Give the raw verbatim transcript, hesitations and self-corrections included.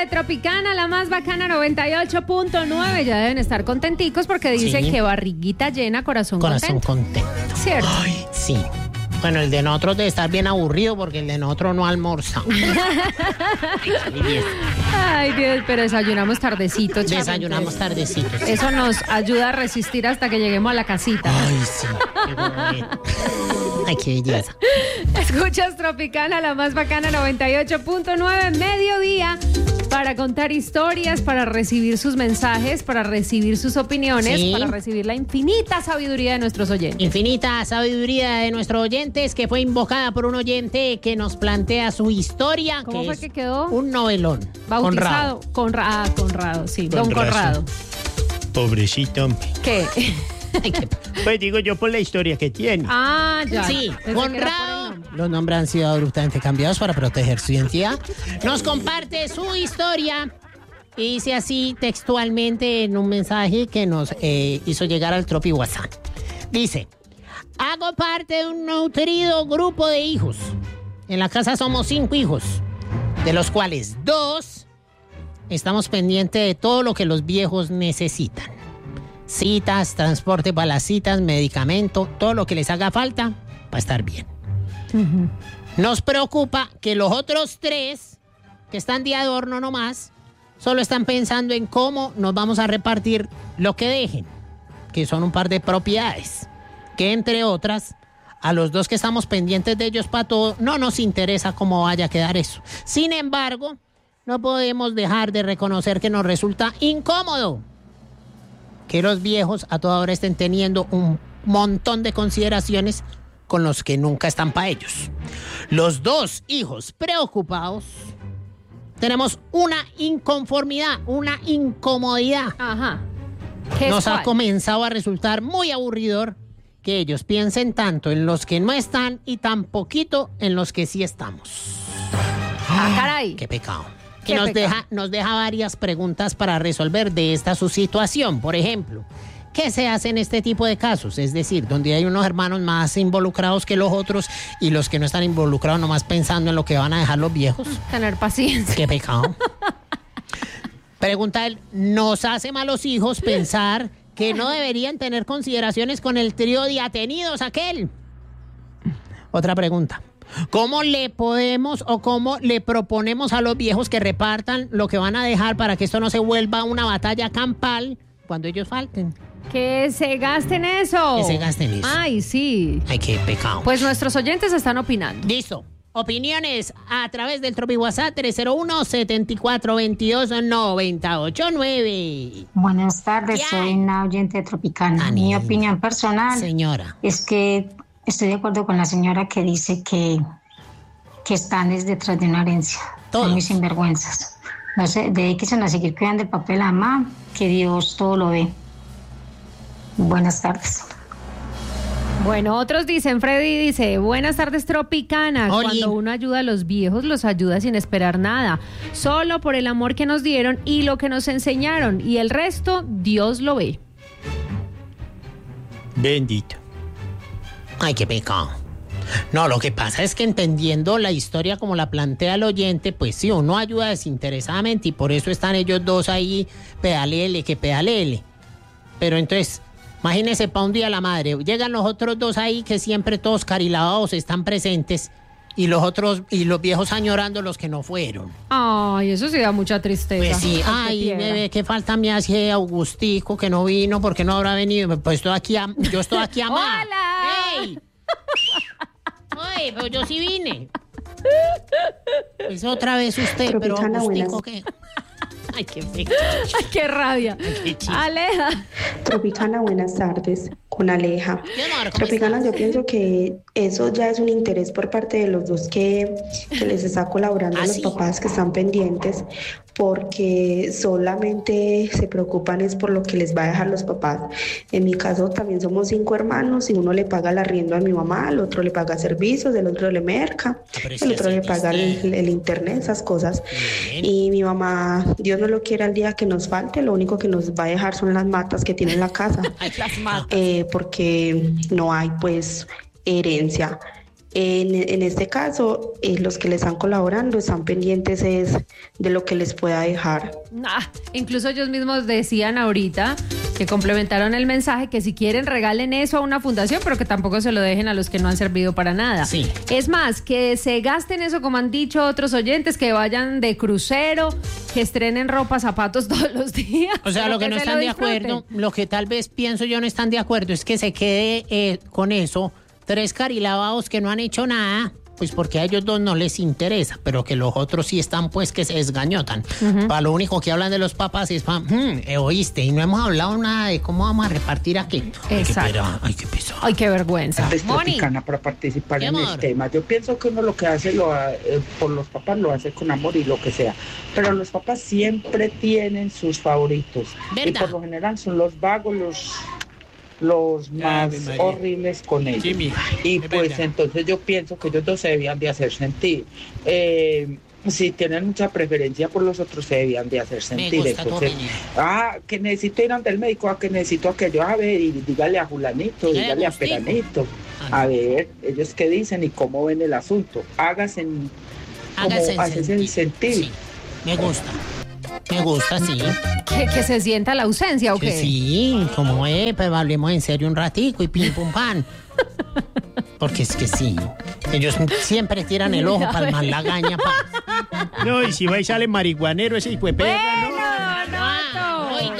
de Tropicana, la más bacana, noventa y ocho punto nueve. Ya deben estar contenticos porque dicen Sí. que barriguita llena, corazón, Corazón contento. contento. ¿Cierto? Ay, sí. Bueno, el de nosotros debe estar bien aburrido porque el de nosotros no almorza. Ay, Dios, pero desayunamos tardecito, chamo. Desayunamos tardecitos. Eso nos ayuda a resistir hasta que lleguemos a la casita. Ay, sí. Qué bonito. Ay, qué belleza. Escuchas Tropicana, la más bacana, noventa y ocho punto nueve, mediodía, para contar historias, para recibir sus mensajes, para recibir sus opiniones, Sí. para recibir la infinita sabiduría de nuestros oyentes. Infinita sabiduría de nuestros oyentes que fue invocada por un oyente que nos plantea su historia. ¿Cómo que fue es que quedó? Un novelón. Bautizado. Conrado. Ah, Conrado, sí. Don Con Conrado. Pobrecito, hombre. ¿Qué? Ay, qué- Pues digo yo por la historia que tiene. Ah, ya. Sí, Pensé que era por el Conrado. nombre. Los nombres han sido abruptamente cambiados para proteger su identidad. Nos comparte su historia y dice así textualmente en un mensaje que nos eh, hizo llegar al Tropi WhatsApp. Dice: hago parte de un nutrido grupo de hijos. En la casa somos cinco hijos, de los cuales dos estamos pendientes de todo lo que los viejos necesitan. Citas, transporte para las citas, medicamento, todo lo que les haga falta para estar bien. Nos preocupa que los otros tres, que están de adorno nomás, solo están pensando en cómo nos vamos a repartir lo que dejen, que son un par de propiedades, que entre otras, a los dos que estamos pendientes de ellos para todo, no nos interesa cómo vaya a quedar eso. Sin embargo, no podemos dejar de reconocer que nos resulta incómodo que los viejos a toda hora estén teniendo un montón de consideraciones con los que nunca están para ellos. Los dos hijos preocupados tenemos una inconformidad, una incomodidad. Ajá. ¿Qué es Nos ha cuál? comenzado a resultar muy aburridor que ellos piensen tanto en los que no están y tan poquito en los que sí estamos. Ah, caray. Qué pecado. Qué Que nos pecado. deja, nos deja varias preguntas para resolver de esta su situación. Por ejemplo, ¿qué se hace en este tipo de casos? Es decir, donde hay unos hermanos más involucrados que los otros y los que no están involucrados nomás pensando en lo que van a dejar los viejos. Tener paciencia. Qué pecado. Pregunta él, ¿nos hace malos hijos pensar que no deberían tener consideraciones con el trío de atenidos aquel? Otra pregunta. ¿Cómo le podemos o cómo le proponemos a los viejos que repartan lo que van a dejar para que esto no se vuelva una batalla campal cuando ellos falten? Que se gasten eso. Que se gasten eso. Ay, sí. Ay, qué pecado. Pues nuestros oyentes están opinando. Listo. Opiniones a través del Tropi WhatsApp tres cero uno, siete cuatro dos dos, nueve ocho nueve. Buenas tardes, ¿Qué soy hay? una oyente de Tropicana. Mi Aniel. opinión personal Señora. es que estoy de acuerdo con la señora que dice que, que están es detrás de una herencia. Todos. Son muy sinvergüenzas. No sé, dedíquense a seguir cuidando el papel a mamá, que Dios todo lo ve. Buenas tardes. Bueno, otros dicen, Freddy dice, buenas tardes Tropicana. Oli. Cuando uno ayuda a los viejos, los ayuda sin esperar nada. Solo por el amor que nos dieron y lo que nos enseñaron. Y el resto, Dios lo ve. Bendito. Ay, qué pecado. No, lo que pasa es que entendiendo la historia como la plantea el oyente, pues sí, uno ayuda desinteresadamente y por eso están ellos dos ahí, pedalele, que pedalele. Pero entonces, imagínese para un día la madre, llegan los otros dos ahí que siempre todos carilavados están presentes y los otros, y los viejos añorando los que no fueron. Ay, eso sí da mucha tristeza. Pues sí, qué ay, piedra. bebé, qué falta me hace Augustico que no vino, porque no habrá venido. Pues estoy aquí, a, yo estoy aquí a más. ¡Hola! ¡Ey! Oye, pero yo sí vine. Pues otra vez usted, pero Tropicana, Augustico, buenas. ¿qué? Ay, qué feo. Ay, qué rabia. qué chiste. Aleja. Tropicana, buenas tardes, con Aleja. Mi amor, ¿cómo Tropicana, estás? yo pienso que eso ya es un interés por parte de los dos que, que les está colaborando ¿Ah, a los sí? papás que están pendientes, porque solamente se preocupan es por lo que les va a dejar los papás. En mi caso también somos cinco hermanos y uno le paga el arriendo a mi mamá, el otro le paga servicios, el otro le merca, pero si el otro así le paga el, viste. el internet, esas cosas. Bien. Y mi mamá, Dios no lo quiera el día que nos falte, lo único que nos va a dejar son las matas que tiene en la casa. Ay, las matas. eh, porque no hay pues herencia. En, en este caso, eh, los que le están colaborando están pendientes es de lo que les pueda dejar. Ah, incluso ellos mismos decían ahorita que complementaron el mensaje que si quieren regalen eso a una fundación, pero que tampoco se lo dejen a los que no han servido para nada. Sí. Es más, que se gasten eso, como han dicho otros oyentes, que vayan de crucero, que estrenen ropa, zapatos todos los días. O sea, lo que, que no se están lo de disfruten. acuerdo, lo que tal vez pienso yo no están de acuerdo es que se quede eh, con eso tres carilavados que no han hecho nada, pues porque a ellos dos no les interesa, pero que los otros sí están pues que se desgañotan. Uh-huh. Para lo único que hablan de los papás es para, hmm, oíste, y no hemos hablado nada de cómo vamos a repartir aquí. Exacto. Ay, qué pesado. Ay, qué vergüenza. Tropicana para participar ¿Qué en amor? el tema. Yo pienso que uno lo que hace lo, eh, por los papás lo hace con amor y lo que sea, pero los papás siempre tienen sus favoritos. ¿Verdad? Y por lo general son los vagos, los los más Ave María. horribles con ellos. Sí, mija, y es pues verdad. entonces yo pienso que ellos dos se debían de hacer sentir. Eh, si tienen mucha preferencia por los otros, se debían de hacer Me sentir. gusta tu Entonces, opinión. ah, que necesito ir ante el médico, ah, que necesito aquello, a ver, y dígale a Julanito, Dígale dígale a gustico. Peranito. Ah, A ver, ellos qué dicen y cómo ven el asunto. Hágase en, como Hágase haces el sentir. Sí, me gusta. Me gusta, sí. ¿Que, que se sienta la ausencia o Que qué? sí, como es, pues hablemos en serio un ratico y pim pum pan. Porque es que sí, ellos siempre tiran el ojo para el mal lagaña, pa. No, y si va y sale marihuanero ese hijo de perra,